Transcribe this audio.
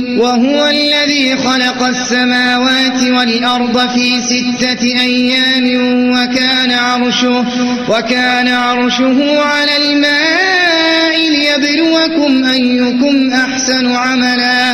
وهو الذي خلق السماوات والأرض في 6 أيام وكان عرشه على الماء ليبلوكم أيكم أحسن عملا